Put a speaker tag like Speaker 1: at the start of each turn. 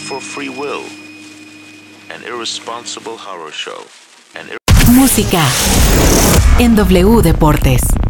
Speaker 1: for free will, an irresponsible horror show,
Speaker 2: Música en W Deportes.